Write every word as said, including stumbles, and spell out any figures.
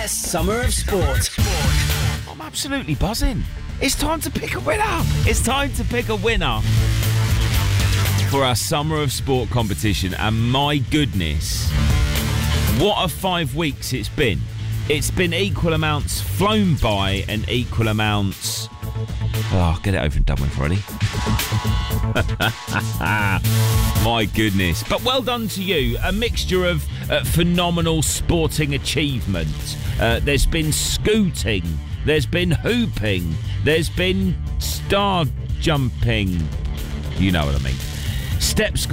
best summer of sport. I'm absolutely buzzing. It's time to pick a winner. It's time to pick a winner for our Summer of Sport competition. And my goodness, what a five weeks it's been. It's been equal amounts flown by and equal amounts... Oh, get it over and done with already. My goodness. But well done to you. A mixture of uh, phenomenal sporting achievement. Uh, there's been scooting. There's been hooping. There's been star jumping. You know what I mean. Steps